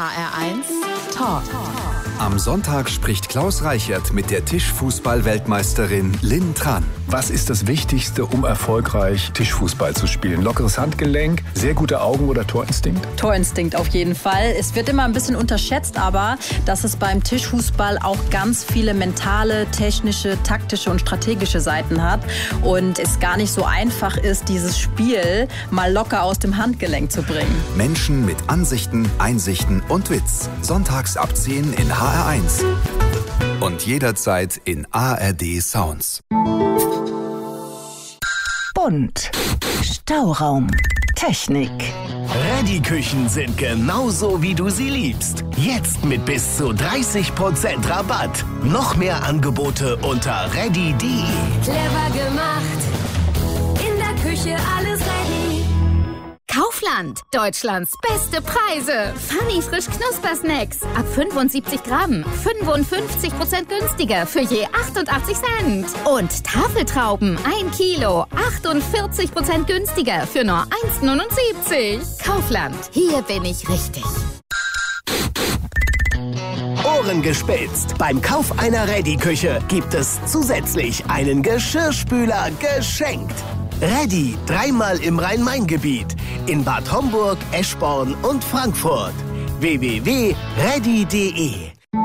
HR1 Talk. Am Sonntag spricht Klaus Reichert mit der Tischfußball-Weltmeisterin Lynn Tran. Was ist das Wichtigste, um erfolgreich Tischfußball zu spielen? Lockeres Handgelenk, sehr gute Augen oder Torinstinkt? Torinstinkt auf jeden Fall. Es wird immer ein bisschen unterschätzt, aber dass es beim Tischfußball auch ganz viele mentale, technische, taktische und strategische Seiten hat und es gar nicht so einfach ist, dieses Spiel mal locker aus dem Handgelenk zu bringen. Menschen mit Ansichten, Einsichten und Witz. Sonntags ab 10 in HR1. Und jederzeit in ARD Sounds. Bunt. Stauraum. Technik. Reddy-Küchen sind genauso, wie du sie liebst. Jetzt mit bis zu 30% Rabatt. Noch mehr Angebote unter reddy.de. Clever gemacht. In der Küche alles ready. Kaufland. Deutschlands beste Preise. Funny frisch Knuspersnacks. Ab 75 Gramm. 55% günstiger für je 88 Cent. Und Tafeltrauben. 1 Kilo. 48% günstiger für nur 1,79. Kaufland. Hier bin ich richtig. Ohren gespitzt. Beim Kauf einer Reddy-Küche gibt es zusätzlich einen Geschirrspüler geschenkt. Reddy, 3-mal im Rhein-Main-Gebiet. In Bad Homburg, Eschborn und Frankfurt. www.reddy.de.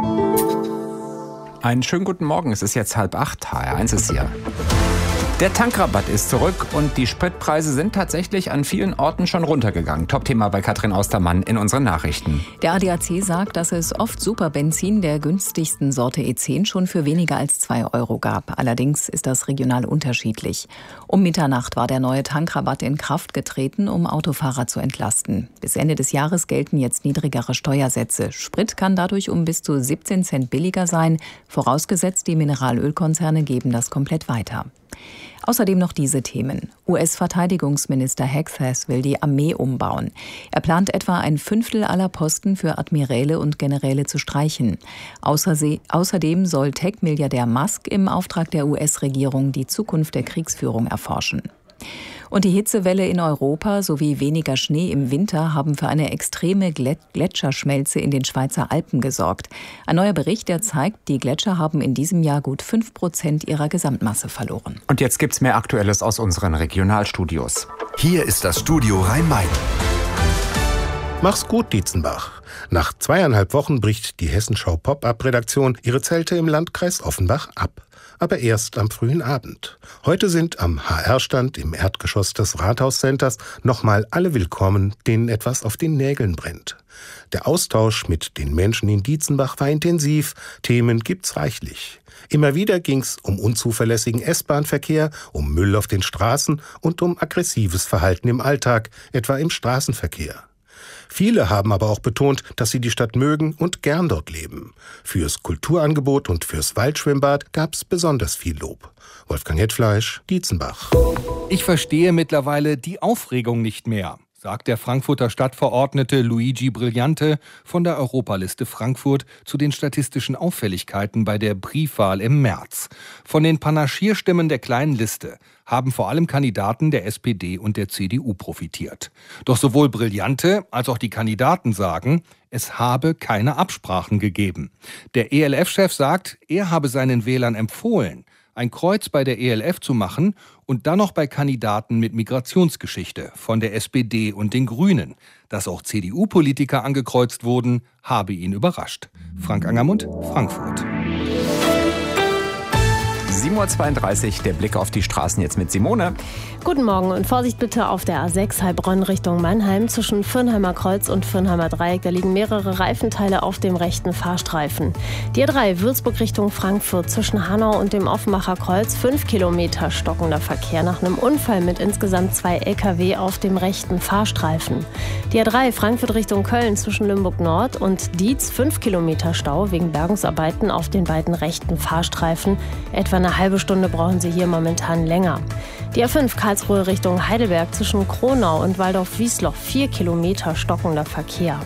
Einen schönen guten Morgen, es ist jetzt 7:30, HR1 ist hier. Der Tankrabatt ist zurück und die Spritpreise sind tatsächlich an vielen Orten schon runtergegangen. Top-Thema bei Katrin Austermann in unseren Nachrichten. Der ADAC sagt, dass es oft Superbenzin der günstigsten Sorte E10 schon für weniger als 2 Euro gab. Allerdings ist das regional unterschiedlich. Um Mitternacht war der neue Tankrabatt in Kraft getreten, um Autofahrer zu entlasten. Bis Ende des Jahres gelten jetzt niedrigere Steuersätze. Sprit kann dadurch um bis zu 17 Cent billiger sein, vorausgesetzt die Mineralölkonzerne geben das komplett weiter. Außerdem noch diese Themen. US-Verteidigungsminister Hegseth will die Armee umbauen. Er plant etwa 1/5 aller Posten für Admiräle und Generäle zu streichen. Außerdem soll Tech-Milliardär Musk im Auftrag der US-Regierung die Zukunft der Kriegsführung erforschen. Und die Hitzewelle in Europa sowie weniger Schnee im Winter haben für eine extreme Gletscherschmelze in den Schweizer Alpen gesorgt. Ein neuer Bericht, der zeigt, die Gletscher haben in diesem Jahr gut 5% ihrer Gesamtmasse verloren. Und jetzt gibt's mehr Aktuelles aus unseren Regionalstudios. Hier ist das Studio Rhein-Main. Mach's gut, Dietzenbach. Nach 2,5 Wochen bricht die Hessenschau Pop-Up-Redaktion ihre Zelte im Landkreis Offenbach ab. Aber erst am frühen Abend. Heute sind am HR-Stand im Erdgeschoss des Rathauscenters nochmal alle willkommen, denen etwas auf den Nägeln brennt. Der Austausch mit den Menschen in Dietzenbach war intensiv, Themen gibt's reichlich. Immer wieder ging's um unzuverlässigen S-Bahn-Verkehr, um Müll auf den Straßen und um aggressives Verhalten im Alltag, etwa im Straßenverkehr. Viele haben aber auch betont, dass sie die Stadt mögen und gern dort leben. Fürs Kulturangebot und fürs Waldschwimmbad gab's besonders viel Lob. Wolfgang Hetfleisch, Dietzenbach. Ich verstehe mittlerweile die Aufregung nicht mehr, sagt der Frankfurter Stadtverordnete Luigi Brilliante von der Europaliste Frankfurt zu den statistischen Auffälligkeiten bei der Briefwahl im März. Von den Panaschierstimmen der kleinen Liste haben vor allem Kandidaten der SPD und der CDU profitiert. Doch sowohl Brilliante als auch die Kandidaten sagen, es habe keine Absprachen gegeben. Der ELF-Chef sagt, er habe seinen Wählern empfohlen, ein Kreuz bei der ELF zu machen und dann noch bei Kandidaten mit Migrationsgeschichte von der SPD und den Grünen. Dass auch CDU-Politiker angekreuzt wurden, habe ihn überrascht. Frank Angermund, Frankfurt. 7:32 Uhr, der Blick auf die Straßen jetzt mit Simone. Guten Morgen und Vorsicht bitte auf der A6 Heilbronn Richtung Mannheim zwischen Fürnheimer Kreuz und Fürnheimer Dreieck. Da liegen mehrere Reifenteile auf dem rechten Fahrstreifen. Die A3 Würzburg Richtung Frankfurt zwischen Hanau und dem Offenbacher Kreuz 5 Kilometer stockender Verkehr nach einem Unfall mit insgesamt 2 LKW auf dem rechten Fahrstreifen. Die A3 Frankfurt Richtung Köln zwischen Limburg Nord und Dietz 5 Kilometer Stau wegen Bergungsarbeiten auf den beiden rechten Fahrstreifen. Etwa eine halbe Stunde brauchen Sie hier momentan länger. Die A5 Karlsruhe Richtung Heidelberg zwischen Kronau und Waldorf-Wiesloch 4 Kilometer stockender Verkehr.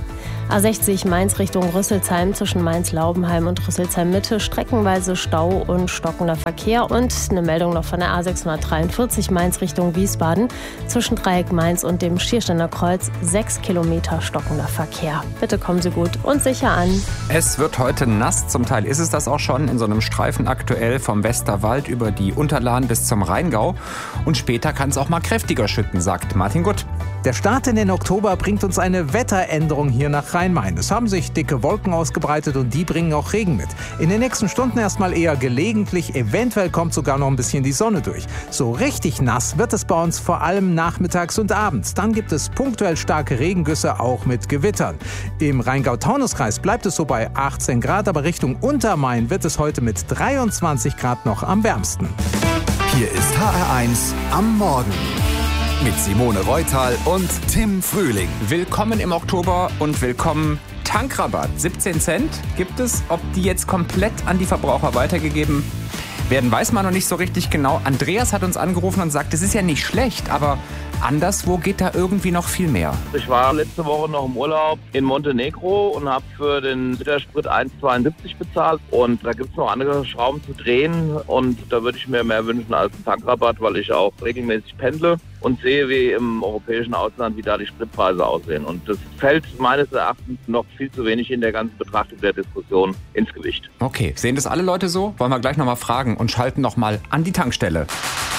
A60 Mainz Richtung Rüsselsheim zwischen Mainz-Laubenheim und Rüsselsheim-Mitte streckenweise Stau und stockender Verkehr. Und eine Meldung noch von der A643 Mainz Richtung Wiesbaden zwischen Dreieck Mainz und dem Schiersteiner Kreuz 6 Kilometer stockender Verkehr. Bitte kommen Sie gut und sicher an. Es wird heute nass, zum Teil ist es das auch schon, in so einem Streifen aktuell vom Westerwald über die Unterlahn bis zum Rheingau. Und später kann es auch mal kräftiger schütten, sagt Martin Gutt. Der Start in den Oktober bringt uns eine Wetteränderung hier nach Rhein-Main. Es haben sich dicke Wolken ausgebreitet und die bringen auch Regen mit. In den nächsten Stunden erstmal eher gelegentlich, eventuell kommt sogar noch ein bisschen die Sonne durch. So richtig nass wird es bei uns vor allem nachmittags und abends. Dann gibt es punktuell starke Regengüsse, auch mit Gewittern. Im Rheingau-Taunus-Kreis bleibt es so bei 18 Grad, aber Richtung Untermain wird es heute mit 23 Grad noch am wärmsten. Hier ist HR1 am Morgen. Mit Simone Reutal und Tim Frühling. Willkommen im Oktober und willkommen Tankrabatt. 17 Cent gibt es. Ob die jetzt komplett an die Verbraucher weitergegeben werden, weiß man noch nicht so richtig genau. Andreas hat uns angerufen und sagt, es ist ja nicht schlecht, aber anderswo geht da irgendwie noch viel mehr. Ich war letzte Woche noch im Urlaub in Montenegro und habe für den Litersprit 1,72 bezahlt. Und da gibt es noch andere Schrauben zu drehen. Und da würde ich mir mehr wünschen als einen Tankrabatt, weil ich auch regelmäßig pendle und sehe, wie im europäischen Ausland, wie da die Spritpreise aussehen. Und das fällt meines Erachtens noch viel zu wenig in der ganzen Betrachtung der Diskussion ins Gewicht. Okay, sehen das alle Leute so? Wollen wir gleich nochmal fragen und schalten nochmal an die Tankstelle.